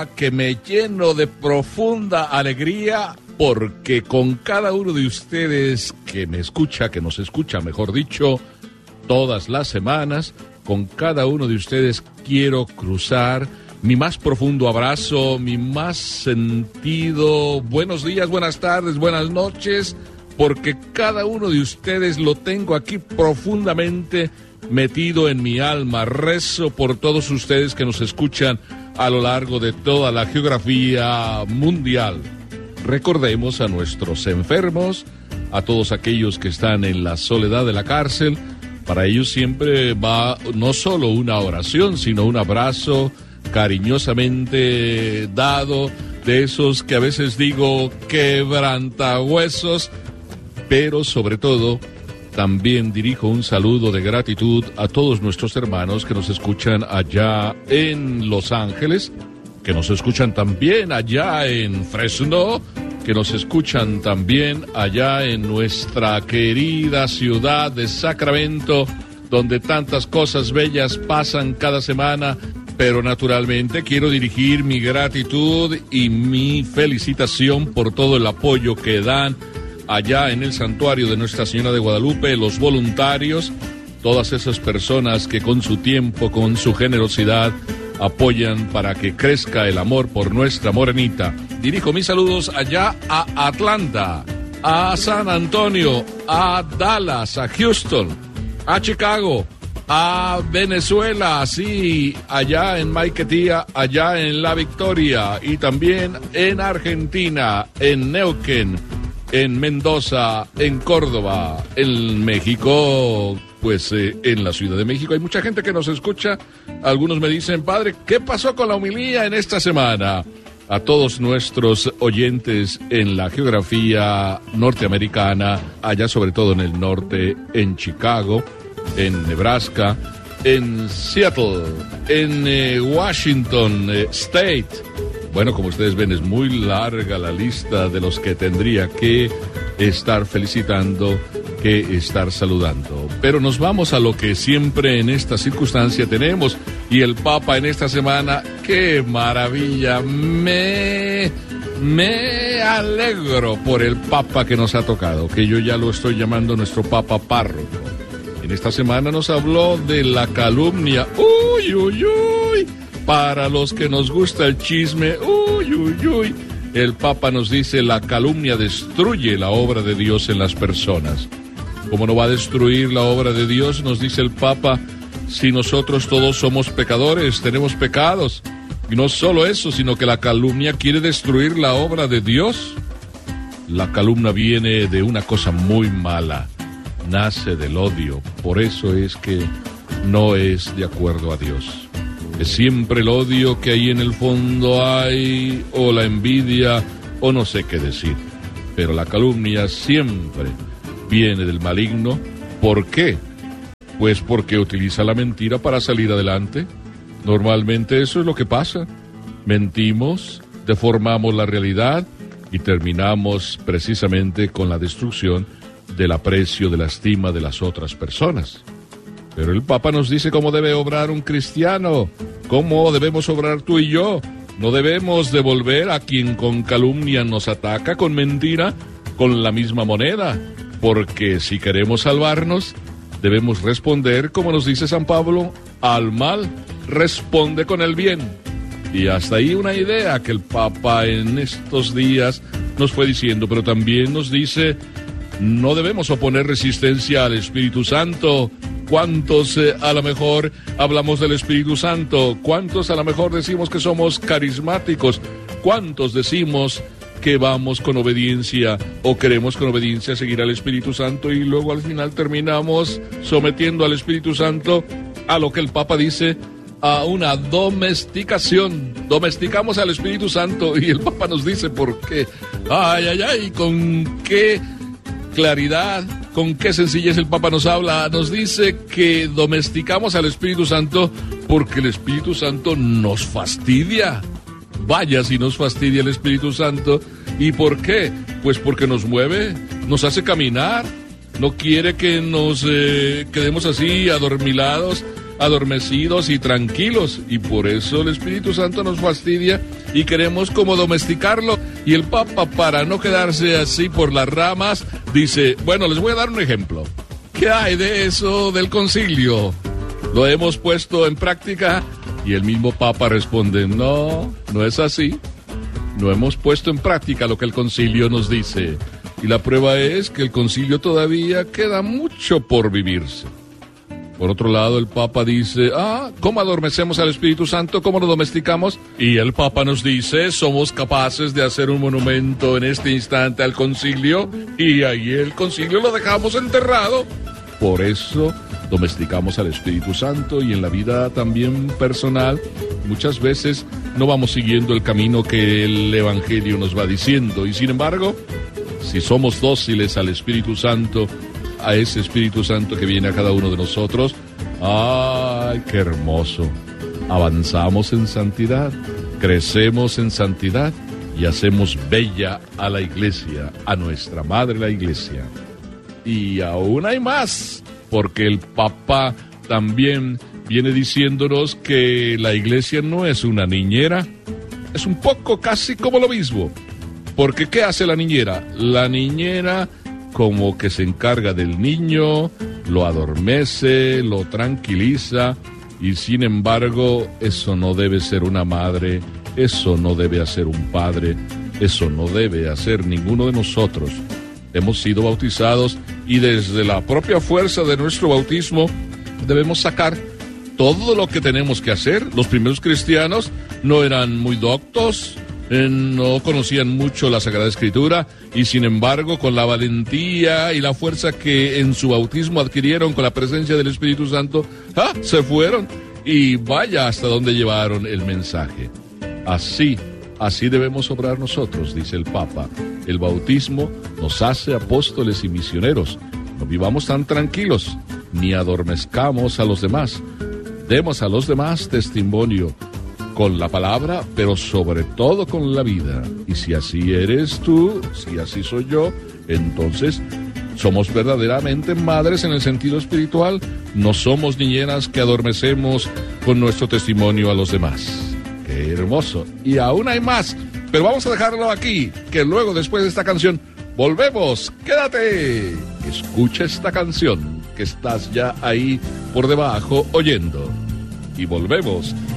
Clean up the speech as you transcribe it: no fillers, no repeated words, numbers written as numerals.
que me lleno de profunda alegría porque con cada uno de ustedes que me escucha, que nos escucha, mejor dicho, todas las semanas, con cada uno de ustedes quiero cruzar mi más profundo abrazo, mi más sentido buenos días, buenas tardes, buenas noches, porque cada uno de ustedes lo tengo aquí profundamente metido en mi alma. Rezo por todos ustedes que nos escuchan a lo largo de toda la geografía mundial. Recordemos a nuestros enfermos, a todos aquellos que están en la soledad de la cárcel. Para ellos siempre va no solo una oración, sino un abrazo cariñosamente dado, de esos que a veces digo quebrantahuesos, pero sobre todo también dirijo un saludo de gratitud a todos nuestros hermanos que nos escuchan allá en Los Ángeles, que nos escuchan también allá en Fresno, que nos escuchan también allá en nuestra querida ciudad de Sacramento, donde tantas cosas bellas pasan cada semana. Pero naturalmente quiero dirigir mi gratitud y mi felicitación por todo el apoyo que dan allá en el santuario de Nuestra Señora de Guadalupe, los voluntarios, todas esas personas que con su tiempo, con su generosidad, apoyan para que crezca el amor por nuestra morenita. Dirijo mis saludos allá a Atlanta, a San Antonio, a Dallas, a Houston, a Chicago, a Venezuela, sí, allá en Maiquetía, allá en La Victoria, y también en Argentina, en Neuquén, en Mendoza, en Córdoba, en México, pues en la Ciudad de México. Hay mucha gente que nos escucha. Algunos me dicen, padre, ¿qué pasó con la homilía en esta semana? A todos nuestros oyentes en la geografía norteamericana, allá sobre todo en el norte, en Chicago, en Nebraska, en Seattle, en Washington State. Bueno, como ustedes ven, es muy larga la lista de los que tendría que estar felicitando, que estar saludando. Pero nos vamos a lo que siempre en esta circunstancia tenemos. Y el Papa en esta semana, ¡qué maravilla! Me alegro por el Papa que nos ha tocado, que yo ya lo estoy llamando nuestro Papa párroco. En esta semana nos habló de la calumnia. ¡Uy, uy, uy! Para los que nos gusta el chisme, ¡uy, uy, uy! El Papa nos dice, la calumnia destruye la obra de Dios en las personas. ¿Cómo no va a destruir la obra de Dios? Nos dice el Papa, si nosotros todos somos pecadores, tenemos pecados. Y no solo eso, sino que la calumnia quiere destruir la obra de Dios. La calumnia viene de una cosa muy mala. Nace del odio, por eso es que no es de acuerdo a Dios. Es siempre el odio que ahí en el fondo hay, o la envidia, o no sé qué decir. Pero la calumnia siempre viene del maligno. ¿Por qué? Pues porque utiliza la mentira para salir adelante. Normalmente eso es lo que pasa. Mentimos, deformamos la realidad y terminamos precisamente con la destrucción del aprecio, de la estima de las otras personas. Pero el Papa nos dice cómo debe obrar un cristiano, cómo debemos obrar tú y yo. No debemos devolver a quien con calumnia nos ataca, con mentira, con la misma moneda, porque si queremos salvarnos, debemos responder, como nos dice San Pablo, al mal, responde con el bien. Y hasta ahí una idea que el Papa en estos días nos fue diciendo, pero también nos dice, no debemos oponer resistencia al Espíritu Santo. ¿Cuántos a lo mejor hablamos del Espíritu Santo? ¿Cuántos a lo mejor decimos que somos carismáticos? ¿Cuántos decimos que vamos con obediencia o queremos con obediencia seguir al Espíritu Santo y luego al final terminamos sometiendo al Espíritu Santo a lo que el Papa dice, a una domesticación? Domesticamos al Espíritu Santo y el Papa nos dice por qué. Ay, ay, ay, con qué claridad, con qué sencillez el Papa nos habla. Nos dice que domesticamos al Espíritu Santo porque el Espíritu Santo nos fastidia. Vaya si nos fastidia el Espíritu Santo. ¿Y por qué? Pues porque nos mueve, nos hace caminar, no quiere que nos quedemos así adormilados, adormecidos y tranquilos. Y por eso el Espíritu Santo nos fastidia y queremos como domesticarlo. Y el Papa, para no quedarse así por las ramas, dice, bueno, les voy a dar un ejemplo. ¿Qué hay de eso del concilio? ¿Lo hemos puesto en práctica? Y el mismo Papa responde, no es así. No hemos puesto en práctica lo que el concilio nos dice. Y la prueba es que el concilio todavía queda mucho por vivirse. Por otro lado, el Papa dice, ¿cómo adormecemos al Espíritu Santo? ¿Cómo lo domesticamos? Y el Papa nos dice, somos capaces de hacer un monumento en este instante al concilio, y ahí el concilio lo dejamos enterrado. Por eso domesticamos al Espíritu Santo, y en la vida también personal, muchas veces no vamos siguiendo el camino que el Evangelio nos va diciendo, y sin embargo, si somos dóciles al Espíritu Santo, a ese Espíritu Santo que viene a cada uno de nosotros, ¡ay, qué hermoso! Avanzamos en santidad, crecemos en santidad y hacemos bella a la Iglesia, a nuestra Madre la Iglesia. Y aún hay más, porque el Papa también viene diciéndonos que la Iglesia no es una niñera, es un poco casi como lo mismo. Porque ¿qué hace la niñera? La niñera como que se encarga del niño, lo adormece, lo tranquiliza, y sin embargo eso no debe ser una madre, eso no debe hacer un padre, eso no debe hacer ninguno de nosotros. Hemos sido bautizados y desde la propia fuerza de nuestro bautismo debemos sacar todo lo que tenemos que hacer. Los primeros cristianos no eran muy doctos, no conocían mucho la Sagrada Escritura, y sin embargo con la valentía y la fuerza que en su bautismo adquirieron con la presencia del Espíritu Santo, se fueron y vaya hasta donde llevaron el mensaje. Así debemos obrar nosotros, dice el Papa. El bautismo nos hace apóstoles y misioneros. No vivamos tan tranquilos, ni adormezcamos a los demás. Demos a los demás testimonio con la palabra, pero sobre todo con la vida. Y si así eres tú, si así soy yo, entonces somos verdaderamente madres en el sentido espiritual. No somos niñeras que adormecemos con nuestro testimonio a los demás. ¡Qué hermoso! Y aún hay más, pero vamos a dejarlo aquí, que luego, después de esta canción, volvemos. ¡Quédate! Escucha esta canción, que estás ya ahí por debajo oyendo. Y volvemos